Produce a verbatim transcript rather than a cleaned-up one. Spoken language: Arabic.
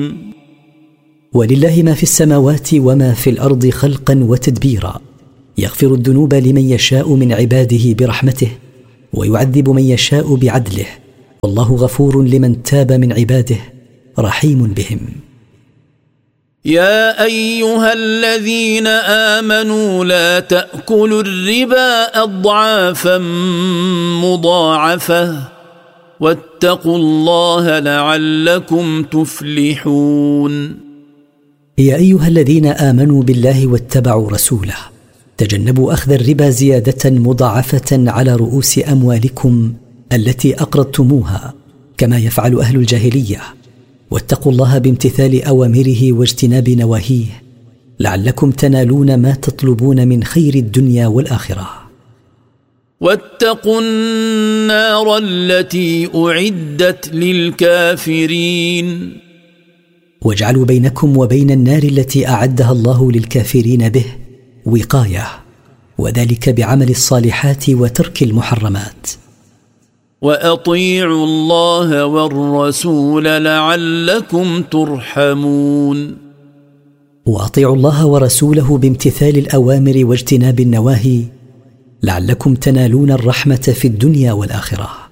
ولله ما في السماوات وما في الأرض خلقا وتدبيرا، يغفر الذنوب لمن يشاء من عباده برحمته، ويعذب من يشاء بعدله، والله غفور لمن تاب من عباده رحيم بهم. يا أيها الذين آمنوا لا تأكلوا الربا أضعافا مضاعفة واتقوا الله لعلكم تفلحون. يا أيها الذين آمنوا بالله واتبعوا رسوله، تجنبوا أخذ الربا زيادة مضاعفة على رؤوس أموالكم التي أقرضتموها كما يفعل أهل الجاهلية، واتقوا الله بامتثال أوامره واجتناب نواهيه لعلكم تنالون ما تطلبون من خير الدنيا والآخرة. واتقوا النار التي أعدت للكافرين. واجعلوا بينكم وبين النار التي أعدها الله للكافرين به وقاية، وذلك بعمل الصالحات وترك المحرمات. وأطيعوا الله والرسول لعلكم ترحمون. وأطيعوا الله ورسوله بامتثال الأوامر واجتناب النواهي لعلكم تنالون الرحمة في الدنيا والآخرة.